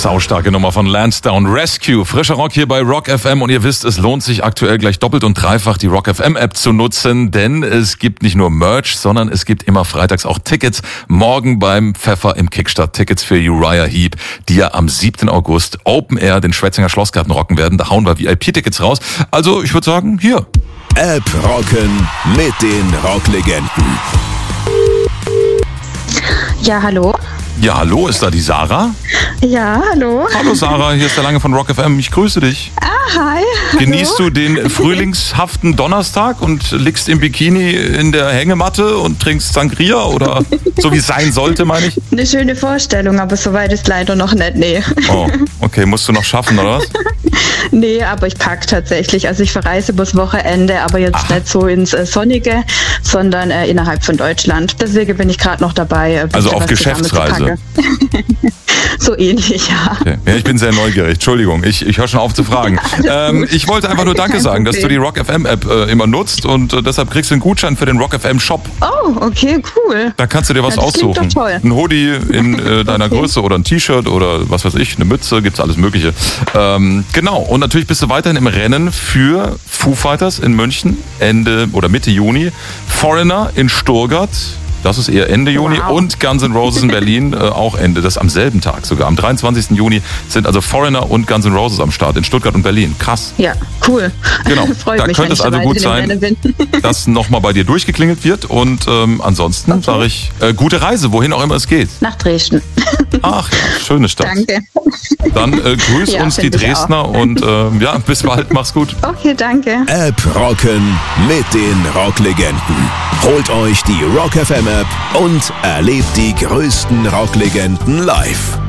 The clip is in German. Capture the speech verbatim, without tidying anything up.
Saustarke Nummer von Lansdowne Rescue. Frischer Rock hier bei Rock F M und ihr wisst, es lohnt sich aktuell gleich doppelt und dreifach die Rock F M App zu nutzen, denn es gibt nicht nur Merch, sondern es gibt immer freitags auch Tickets. Morgen beim Pfeffer im Kickstart Tickets für Uriah Heep, die ja am siebten August Open Air den Schwetzinger Schlossgarten rocken werden. Da hauen wir V I P-Tickets raus. Also ich würde sagen, hier. App rocken mit den Rocklegenden. Ja, hallo? Ja, hallo, ist da die Sarah? Ja, hallo. Hallo Sarah, hier ist der Lange von Rock F M. Ich grüße dich. Ah, hi. Genießt du den frühlingshaften Donnerstag und liegst im Bikini in der Hängematte und trinkst Sangria oder so wie es sein sollte, meine ich? Eine schöne Vorstellung, aber soweit ist leider noch nicht, nee. Oh, okay, musst du noch schaffen, oder was? Nee, aber ich pack tatsächlich. Also ich verreise bis Wochenende, aber jetzt Aha. nicht so ins äh, Sonnige, sondern äh, innerhalb von Deutschland. Deswegen bin ich gerade noch dabei. Äh, also auf Geschäftsreise? So ähnlich, ja. Okay. Ja, ich bin sehr neugierig. Entschuldigung, ich, ich höre schon auf zu fragen. Ähm, ich wollte einfach nur Danke sagen, dass du die Rock F M App äh, immer nutzt und äh, deshalb kriegst du einen Gutschein für den Rock F M Shop. Oh, okay, cool. Da kannst du dir was ja, das aussuchen. Klingt doch toll. Ein Hoodie in äh, deiner okay. Größe oder ein T-Shirt oder was weiß ich, eine Mütze, gibt's alles Mögliche. Ähm, genau, und natürlich bist du weiterhin im Rennen für Foo Fighters in München Ende oder Mitte Juni, Foreigner in Stuttgart. Das ist eher Ende Juni wow. und Guns N' Roses in Berlin äh, auch Ende. Das am selben Tag sogar. Am dreiundzwanzigsten Juni sind also Foreigner und Guns N' Roses am Start in Stuttgart und Berlin. Krass. Ja, cool. Genau. Freut da mich, könnte es also gut sein, dass nochmal bei dir durchgeklingelt wird. Und ähm, ansonsten okay. sage ich, äh, gute Reise, wohin auch immer es geht. Nach Dresden. Ach ja, schöne Stadt. Danke. Dann äh, grüß ja, uns die Dresdner und äh, ja, bis bald. Mach's gut. Okay, danke. App rocken mit den Rocklegenden. Holt euch die Rock F M App und erlebt die größten Rocklegenden live.